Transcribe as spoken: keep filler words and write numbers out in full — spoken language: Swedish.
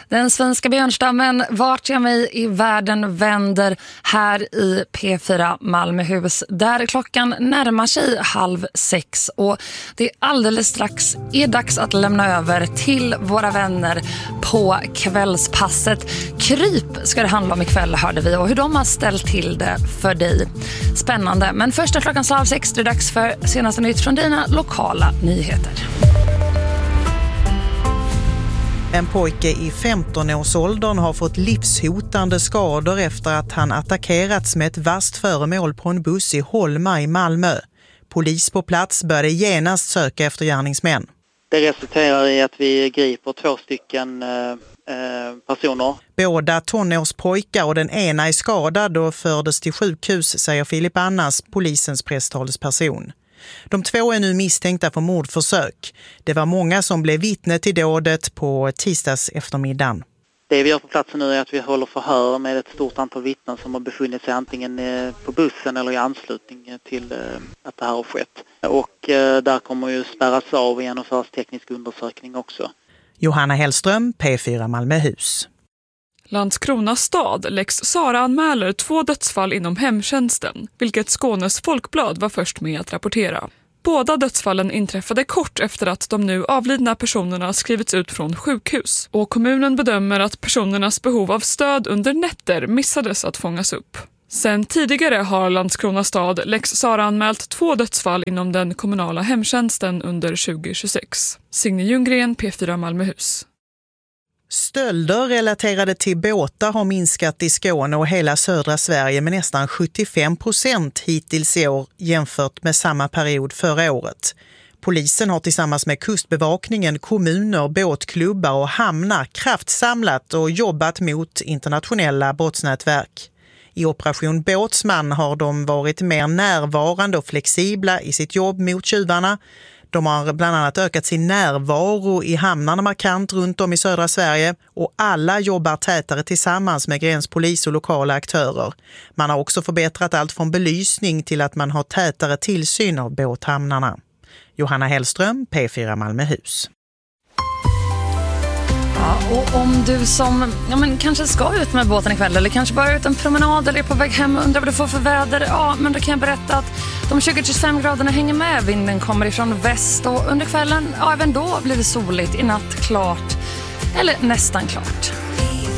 Den svenska björnstammen, vart jag mig i världen vänder, här i P fyra Malmöhus, där klockan närmar sig halv sex och det är alldeles strax är dags att lämna över till våra vänner på kvällspasset. Kryp ska det handla om ikväll, hörde vi, och hur de har ställt till det för dig. Spännande, men första klockan halv sex är det dags för senaste nytt från dina lokala nyheter. En pojke i femton-årsåldern har fått livshotande skador efter att han attackerats med ett vasst föremål på en buss i Holma i Malmö. Polis på plats började genast söka efter gärningsmän. Det resulterar i att vi griper två stycken eh, personer. Båda tonårspojkar och den ena är skadad och fördes till sjukhus, säger Filip Annas, polisens presstalesperson. De två är nu misstänkta för mordförsök. Det var många som blev vittne till dådet på tisdags eftermiddagen. Det vi gör på platsen nu är att vi håller förhör med ett stort antal vittnen som har befunnit sig antingen på bussen eller i anslutning till att det här har skett. Och där kommer ju spärras av och genomföras teknisk undersökning också. Johanna Hellström, P fyra Malmöhus. Landskrona stad Lex Sara anmäler två dödsfall inom hemtjänsten, vilket Skånes Folkblad var först med att rapportera. Båda dödsfallen inträffade kort efter att de nu avlidna personerna skrivits ut från sjukhus, och kommunen bedömer att personernas behov av stöd under nätter missades att fångas upp. Sen tidigare har Landskrona stad Lex Sara anmält två dödsfall inom den kommunala hemtjänsten under tjugo tjugosex. Signe Ljunggren, P fyra Malmöhus. Stölder relaterade till båtar har minskat i Skåne och hela södra Sverige med nästan sjuttiofem procent hittills i år jämfört med samma period förra året. Polisen har tillsammans med kustbevakningen, kommuner, båtklubbar och hamnar kraftsamlat och jobbat mot internationella brottsnätverk. I Operation Båtsman har de varit mer närvarande och flexibla i sitt jobb mot tjuvarna. De har bland annat ökat sin närvaro i hamnarna markant runt om i södra Sverige och alla jobbar tätare tillsammans med gränspolis och lokala aktörer. Man har också förbättrat allt från belysning till att man har tätare tillsyn av båthamnarna. Johanna Hellström, P fyra Malmöhus. Ja, och om du som ja, men kanske ska ut med båten ikväll eller kanske bara ut en promenad eller är på väg hem och undrar vad du får för väder, ja, men då kan jag berätta att de tjugo till tjugofem graderna hänger med. Vinden kommer ifrån väst och under kvällen, ja, även då blir det soligt, i natt klart eller nästan klart.